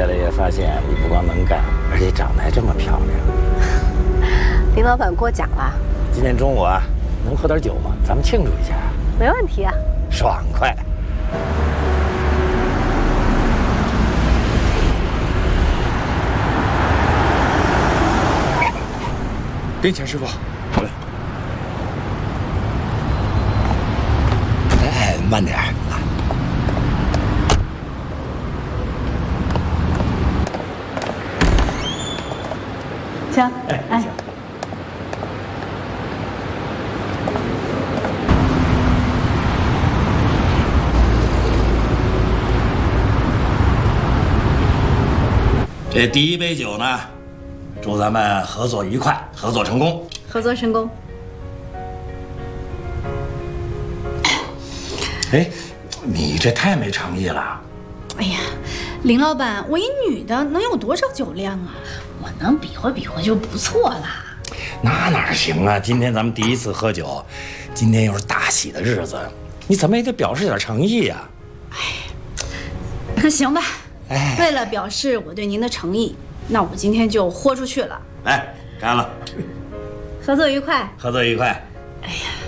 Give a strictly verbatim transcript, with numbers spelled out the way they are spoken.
越来越发现你不光能干，而且长得还这么漂亮。 林老板过奖了。 今天中午啊，能喝点酒吗？咱们庆祝一下。 没问题啊。 爽快。 给你钱，师傅。好嘞。 哎，慢点啊。 行， 哎， 哎。 行。这第一杯酒呢，祝咱们合作愉快，合作成功。 合作成功。 哎，你这太没诚意了。 哎呀，林老板，我一女的能有多少酒量啊？我能比划比划就不错啦。 那哪行啊？今天咱们第一次喝酒，今天又是大喜的日子，你怎么也得表示点诚意呀。 哎，那行吧。 哎， 为了表示我对您的诚意，那我今天就豁出去了。 来，干了！ 合作愉快。 合作愉快。 哎呀。